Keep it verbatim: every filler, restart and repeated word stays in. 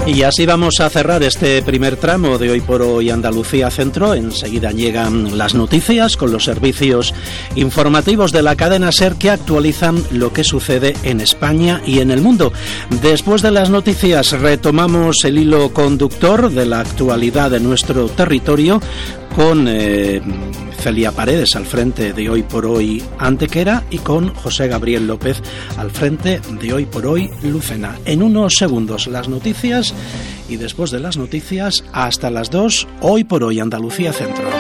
Y así vamos a cerrar este primer tramo de Hoy por Hoy Andalucía Centro. Enseguida llegan las noticias con los servicios informativos de la cadena SER que actualizan lo que sucede en España y en el mundo. Después de las noticias retomamos el hilo conductor de la actualidad de nuestro territorio con eh, Celia Paredes al frente de Hoy por Hoy Antequera y con José Gabriel López al frente de Hoy por Hoy Lucena. En unos segundos las noticias y después de las noticias hasta las dos, Hoy por Hoy Andalucía Centro.